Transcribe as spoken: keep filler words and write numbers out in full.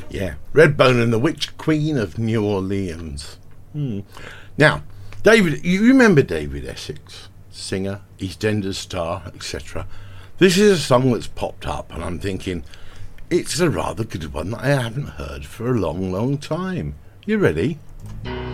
Yeah, Redbone and the Witch Queen of New Orleans. Hmm. Now, David, you remember David Essex, singer, EastEnders star, et cetera. This is a song that's popped up, and I'm thinking, it's a rather good one that I haven't heard for a long, long time. You ready?